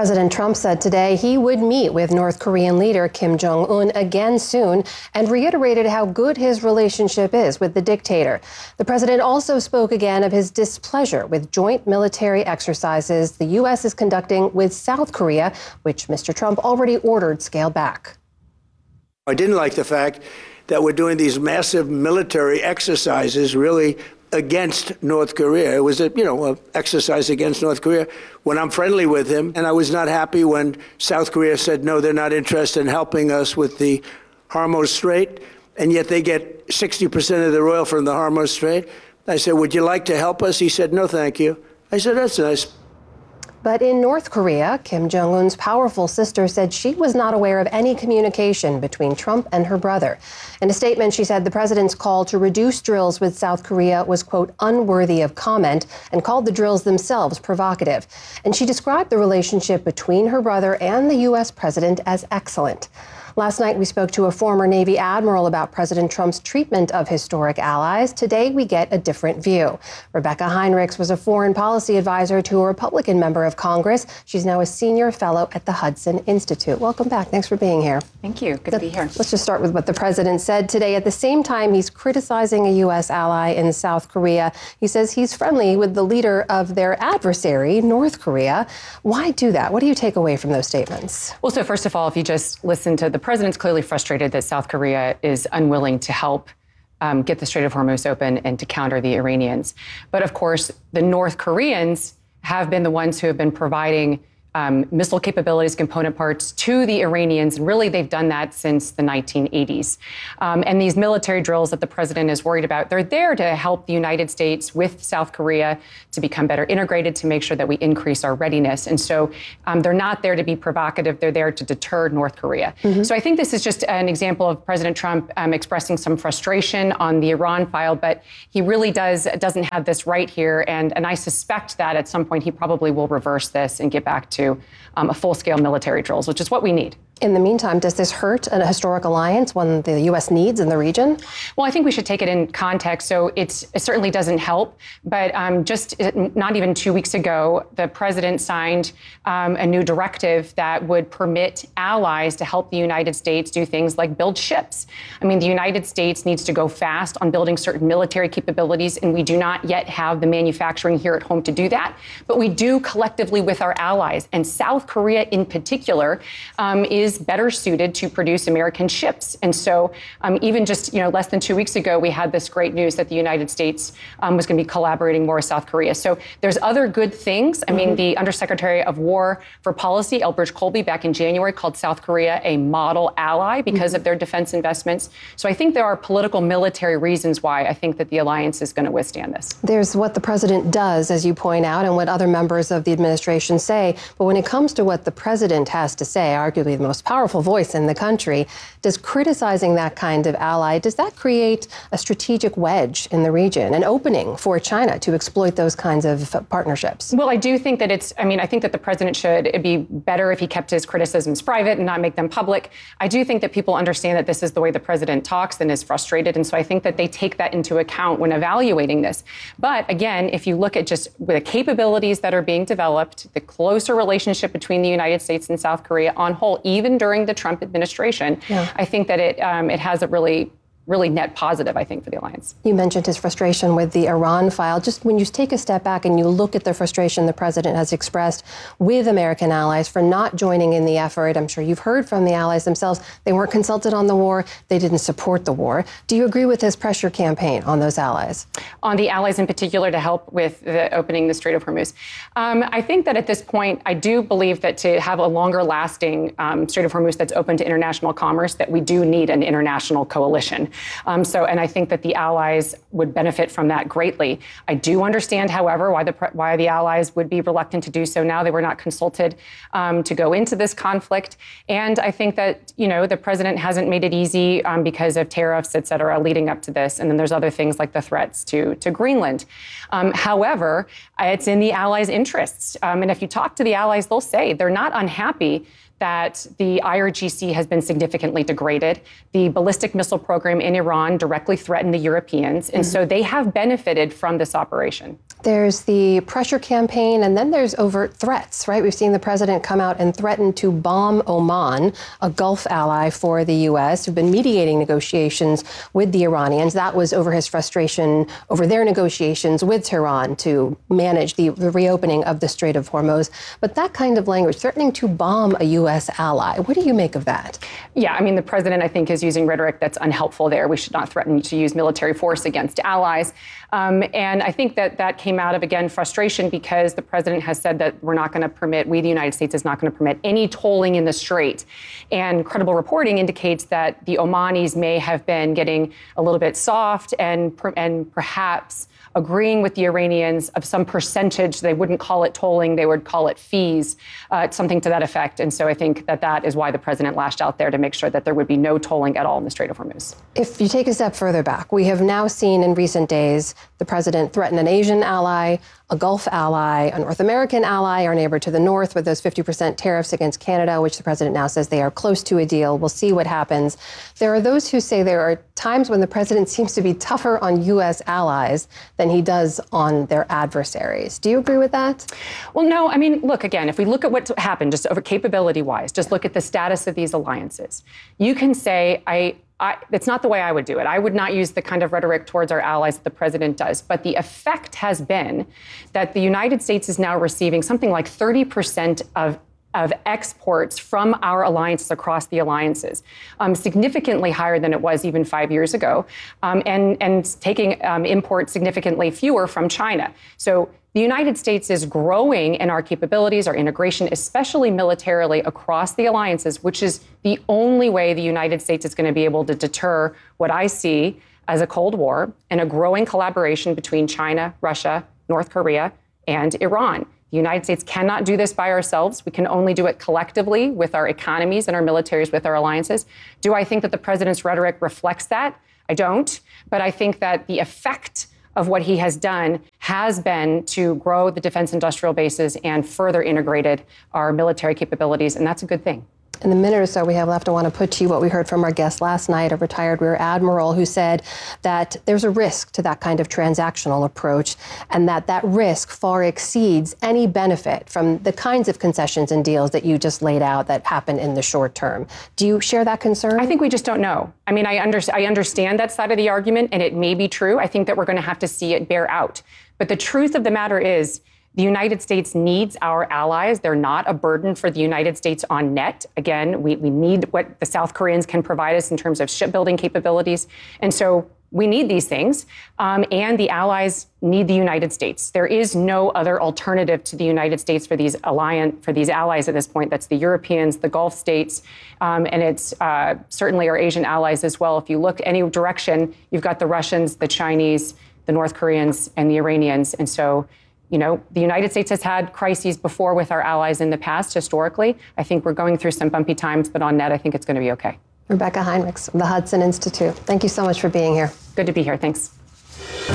President Trump said today he would meet with North Korean leader Kim Jong-un again soon and reiterated how good his relationship is with the dictator. The president also spoke again of his displeasure with joint military exercises the U.S. is conducting with South Korea, which Mr. Trump already ordered scaled back. I didn't like the fact that we're doing these massive military exercises really against North Korea. It was an exercise against North Korea when I'm friendly with him. And I was not happy when South Korea said, no, they're not interested in helping us with the Hormuz Strait. And yet they get 60% of their oil from the Hormuz Strait. I said, would you like to help us? He said, no, thank you. I said, that's nice. But in North Korea, Kim Jong-un's powerful sister said she was not aware of any communication between Trump and her brother. In a statement, she said the president's call to reduce drills with South Korea was, quote, unworthy of comment, and called the drills themselves provocative. And she described the relationship between her brother and the U.S. president as excellent. Last night, we spoke to a former Navy admiral about President Trump's treatment of historic allies. Today, we get a different view. Rebecca Heinrichs was a foreign policy advisor to a Republican member of Congress. She's now a senior fellow at the Hudson Institute. Welcome back. Thanks for being here. Thank you. Good to be here. Let's just start with what the president said today. At the same time, he's criticizing a U.S. ally in South Korea. He says he's friendly with the leader of their adversary, North Korea. Why do that? What do you take away from those statements? Well, so first of all, if you just listen to the president's clearly frustrated that South Korea is unwilling to help get the Strait of Hormuz open and to counter the Iranians. But of course, the North Koreans have been the ones who have been providing missile capabilities, component parts to the Iranians. And really, they've done that since the 1980s. And these military drills that the president is worried about, they're there to help the United States with South Korea to become better integrated, to make sure that we increase our readiness. And so they're not there to be provocative. They're there to deter North Korea. So I think this is just an example of President Trump expressing some frustration on the Iran file, but he really doesn't have this right here. And I suspect that at some point he probably will reverse this and get back to a full-scale military drills, which is what we need. In the meantime, does this hurt a historic alliance, one the U.S. needs in the region? Well, I think we should take it in context. So it certainly doesn't help. But just not even 2 weeks ago, the president signed a new directive that would permit allies to help the United States do things like build ships. I mean, the United States needs to go fast on building certain military capabilities, and we do not yet have the manufacturing here at home to do that. But we do collectively with our allies. And South Korea in particular is better suited to produce American ships. And so even just less than 2 weeks ago, we had this great news that the United States was going to be collaborating more with South Korea. So there's other good things. I mean, the Undersecretary of War for Policy, Elbridge Colby, back in January called South Korea a model ally because of their defense investments. So I think there are political military reasons why I think that the alliance is going to withstand this. There's what the president does, as you point out, and what other members of the administration say. But when it comes to what the president has to say, arguably the most powerful voice in the country, does criticizing that kind of ally, does that create a strategic wedge in the region, an opening for China to exploit those kinds of partnerships? Well, I do think that I think that the president it'd be better if he kept his criticisms private and not make them public. I do think that people understand that this is the way the president talks and is frustrated. And so I think that they take that into account when evaluating this. But again, if you look at just the capabilities that are being developed, the closer relationship between the United States and South Korea on whole, even during the Trump administration, I think that it has a really net positive, I think, for the alliance. You mentioned his frustration with the Iran file. Just when you take a step back and you look at the frustration the president has expressed with American allies for not joining in the effort, I'm sure you've heard from the allies themselves. They weren't consulted on the war. They didn't support the war. Do you agree with his pressure campaign on those allies? On the allies in particular to help with opening the Strait of Hormuz? I think that at this point, I do believe that to have a longer lasting Strait of Hormuz that's open to international commerce, that we do need an international coalition. And I think that the allies would benefit from that greatly. I do understand, however, why the allies would be reluctant to do so now. They were not consulted to go into this conflict. And I think that, the president hasn't made it easy because of tariffs, et cetera, leading up to this. And then there's other things like the threats to Greenland. However, it's in the allies' interests. And if you talk to the allies, they'll say they're not unhappy that the IRGC has been significantly degraded. The ballistic missile program in Iran directly threatened the Europeans, and so they have benefited from this operation. There's the pressure campaign, and then there's overt threats, right? We've seen the president come out and threaten to bomb Oman, a Gulf ally for the U.S., who've been mediating negotiations with the Iranians. That was over his frustration over their negotiations with Tehran to manage the reopening of the Strait of Hormuz. But that kind of language, threatening to bomb a U.S. ally, what do you make of that? Yeah, I mean, the president, I think, is using rhetoric that's unhelpful there. We should not threaten to use military force against allies. And I think that came out of, again, frustration because the president has said that we, the United States, is not going to permit any tolling in the strait. And credible reporting indicates that the Omanis may have been getting a little bit soft and perhaps agreeing with the Iranians of some percentage. They wouldn't call it tolling, they would call it fees, something to that effect. And so I think that is why the president lashed out there to make sure that there would be no tolling at all in the Strait of Hormuz. If you take a step further back, we have now seen in recent days the president threaten an Asian ally, a Gulf ally, a North American ally, our neighbor to the north with those 50% tariffs against Canada, which the president now says they are close to a deal. We'll see what happens. There are those who say there are times when the president seems to be tougher on U.S. allies than he does on their adversaries. Do you agree with that? Well, no. I mean, look, again, if we look at what happened, just over capability-wise, just look at the status of these alliances. You can say, it's not the way I would do it. I would not use the kind of rhetoric towards our allies that the president does. But the effect has been that the United States is now receiving something like 30% of exports from our alliances across the alliances, significantly higher than it was even 5 years ago, and taking imports significantly fewer from China. So the United States is growing in our capabilities, our integration, especially militarily across the alliances, which is the only way the United States is going to be able to deter what I see as a Cold War and a growing collaboration between China, Russia, North Korea, and Iran. The United States cannot do this by ourselves. We can only do it collectively with our economies and our militaries, with our alliances. Do I think that the president's rhetoric reflects that? I don't. But I think that the effect of what he has done has been to grow the defense industrial bases and further integrated our military capabilities, and that's a good thing. In the minute or so we have left, I want to put to you what we heard from our guest last night, a retired rear admiral who said that there's a risk to that kind of transactional approach and that risk far exceeds any benefit from the kinds of concessions and deals that you just laid out that happen in the short term. Do you share that concern? I think we just don't know. I mean, I understand that side of the argument, and it may be true. I think that we're going to have to see it bear out. But the truth of the matter is, the United States needs our allies. They're not a burden for the United States on net. Again, we need what the South Koreans can provide us in terms of shipbuilding capabilities. And so we need these things. And the allies need the United States. There is no other alternative to the United States for these allies at this point. That's the Europeans, the Gulf states, and it's certainly our Asian allies as well. If you look any direction, you've got the Russians, the Chinese, the North Koreans, and the Iranians. And so, you know, the United States has had crises before with our allies in the past, historically. I think we're going through some bumpy times, but on net, I think it's going to be okay. Rebecca Heinrichs of the Hudson Institute. Thank you so much for being here. Good to be here. Thanks.